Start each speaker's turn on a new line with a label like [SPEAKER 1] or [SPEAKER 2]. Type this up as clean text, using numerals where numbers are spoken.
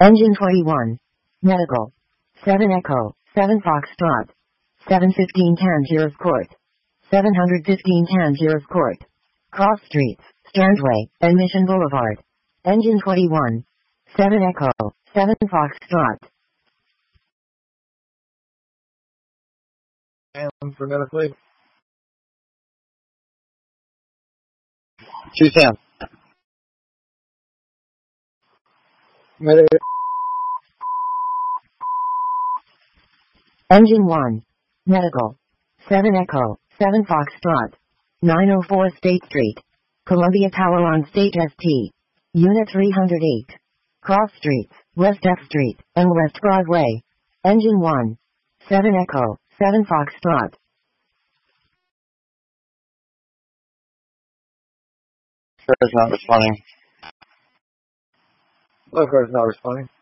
[SPEAKER 1] Engine 21. Medical. 7 Echo, 7 Foxtrot. 715 Tangiers Court. 715 Tangiers Court. Cross Streets, Strandway, and Mission Boulevard. Engine 21. 7 Echo, 7 Foxtrot.
[SPEAKER 2] And for medical aid.
[SPEAKER 3] 210.
[SPEAKER 1] Engine 1. Medical. 7 Echo, 7 Foxtrot. 904 State Street. Columbia Tower on State ST. Unit 308. Cross Streets, West F Street, and West Broadway. Engine 1. 7 Echo, 7 Foxtrot.
[SPEAKER 3] Car's not responding.
[SPEAKER 2] Car's not responding.